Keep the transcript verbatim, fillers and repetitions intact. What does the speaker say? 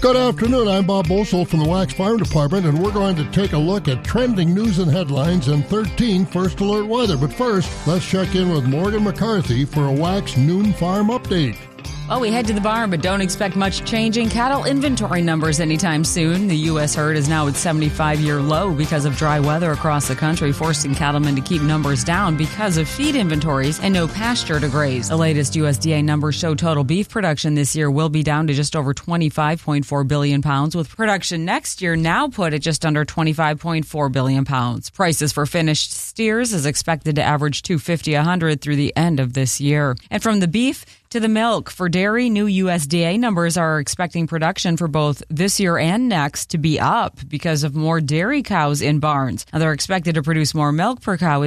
Good afternoon. I'm Bob Bosold from the Wax Farm Department, and we're going to take a look at trending news and headlines and thirteen First Alert weather. But first, let's check in with Morgan McCarthy for a Wax Noon Farm update. Well, we head to the barn, but don't expect much changing cattle inventory numbers anytime soon. The U S herd is now at seventy-five-year low because of dry weather across the country, forcing cattlemen to keep numbers down because of feed inventories and no pasture to graze. The latest U S D A numbers show total beef production this year will be down to just over twenty-five point four billion pounds, with production next year now put at just under twenty-five point four billion pounds. Prices for finished steers is expected to average two hundred fifty dollars a hundred through the end of this year. And from the beef to the milk, for dairy, new U S D A numbers are expecting production for both this year and next to be up because of more dairy cows in barns. Now, they're expected to produce more milk per cow